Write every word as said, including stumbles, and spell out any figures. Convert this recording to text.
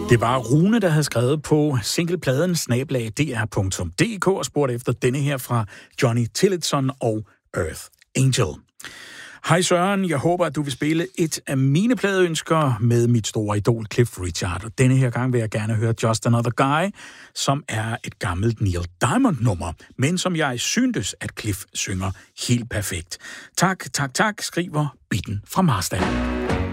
Det var Rune, der havde skrevet på singlepladen snablag d r punktum d k og spurgt efter denne her fra Johnny Tillotson og Earth Angel. Hej Søren, jeg håber, at du vil spille et af mine pladeønsker med mit store idol Cliff Richard. Og denne her gang vil jeg gerne høre Just Another Guy, som er et gammelt Neil Diamond-nummer, men som jeg syntes, at Cliff synger helt perfekt. Tak, tak, tak, skriver Bitten fra Marstal.